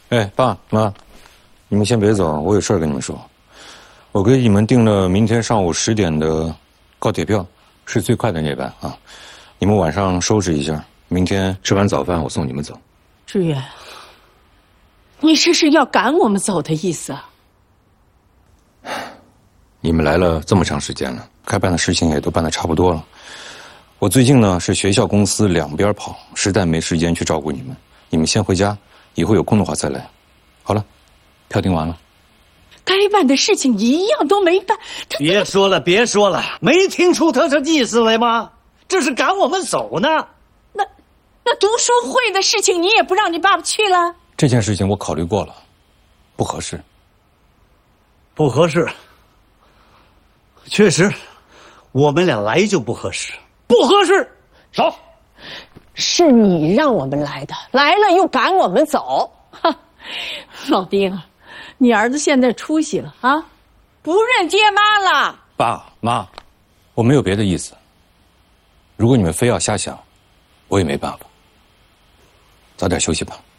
哎，爸妈，你们先别走，我有事儿跟你们说。我给你们订了明天上午10点的高铁票，是最快的那班啊。你们晚上收拾一下，明天吃完早饭我送你们走。 志远，你这是要赶我们走的意思啊？ 你们来了这么长时间了，该办的事情也都办得差不多了。我最近呢是学校公司两边跑，实在没时间去照顾你们。你们先回家，以后有空的话再来。好了，票订完了。 该办的事情一样都没办。 别说了，别说了，没听出他这意思来吗？这是赶我们走呢。 那读书会的事情你也不让你爸爸去了？ 这件事情我考虑过了，不合适。 不合适。确实，我们俩来就不合适，不合适。走。 是你让我们来的，来了又赶我们走。哈，老丁啊，你儿子现在出息了啊，不认爹妈了。 爸妈，我没有别的意思。如果你们非要瞎想，我也没办法。早点休息吧。